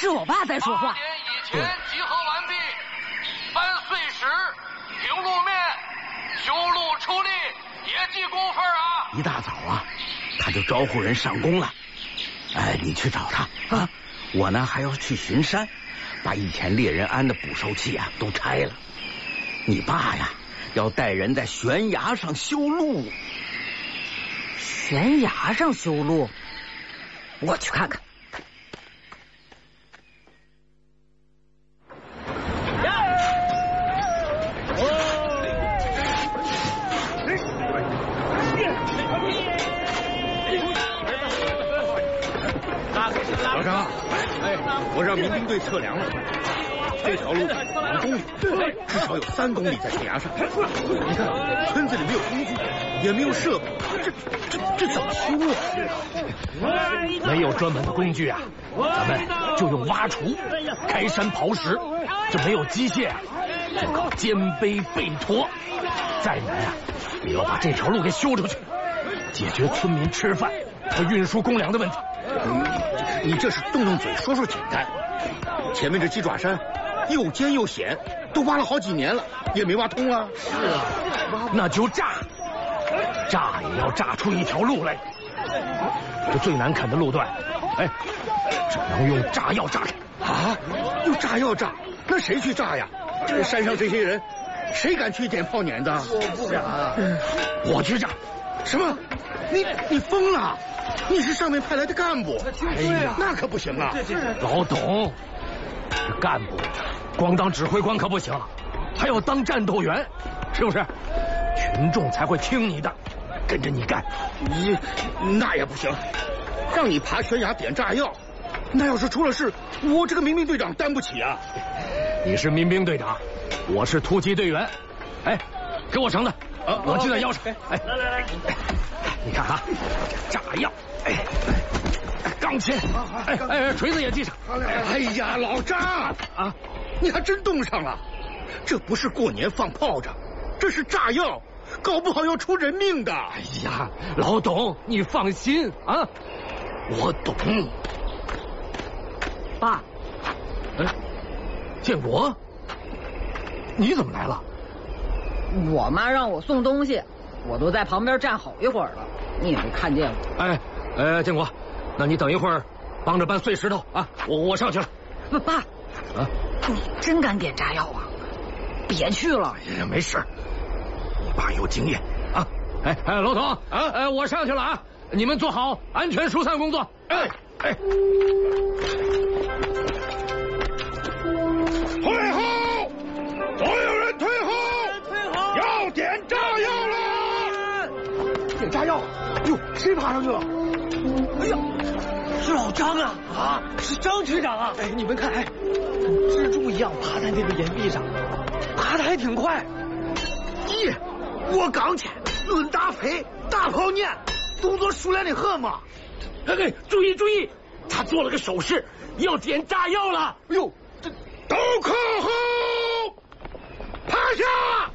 是我爸在说话。8 点以前集合完毕，搬碎石、平路面、修路出力，也记工分啊！ 一大早啊，他就招呼人上工了。哎，你去找他啊！我呢还要去巡山，把以前猎人安的捕兽器啊都拆了。你爸呀，要带人在悬崖上修路。 悬崖上修路，我去看看。 老张，哎，我让民兵队测量了，这条路5公里，至少有3公里在悬崖上。你看，村子里没有工具，也没有设备，这怎么修啊？ 没有专门的工具啊，咱们就用挖锄、开山刨石，这没有机械啊，就靠肩背背驮。再难啊，也要把这条路给修出去，解决村民吃饭和运输公粮的问题。 你这是动嘴说说简单，前面这鸡爪山又尖又险，都挖了好几年了，也没挖通啊。 是啊，那就炸也要炸出一条路来。这最难啃的路段，哎，只能用炸药炸开。 啊，用炸药炸？那谁去炸呀？这山上这些人，谁敢去点炮碾子？ 我不敢啊，我去炸。 什么？你疯了？你是上面派来的干部， 哎呀， 那可不行啊！ 老董，这干部光当指挥官可不行，还要当战斗员，是不是？群众才会听你的，跟着你干。 那也不行，让你爬悬崖点炸药，那要是出了事，我这个民兵队长担不起啊！ 你是民兵队长，我是突击队员。哎，给我绳子，我系在腰上。哎，来，你看啊，炸药，钢钎，锤子也系上。 哎呀，老张啊，你还真动上了！这不是过年放炮仗，这是炸药，搞不好要出人命的。 哎呀，老董，你放心啊，我懂。 爸， 建国，你怎么来了？ 我妈让我送东西，我都在旁边站好一会儿了，你也没看见我。 建国，那你等一会儿帮着搬碎石头啊，我上去了。 爸，你真敢点炸药啊？别去了。 哎呀，没事，你爸有经验啊。老董啊，我上去了啊，你们做好安全疏散工作。 退后！所有人退后！要点炸药了！ 点炸药！哟，谁爬上去了？哎呀，是老张啊！啊，是张区长啊！哎，你们看，蜘蛛一样爬在那个岩壁上，爬得还挺快。 我刚去，论搭配，大炮念，动作熟练的很嘛。 注意，他做了个手势，要点炸药了。 哎呦，都靠后，趴下！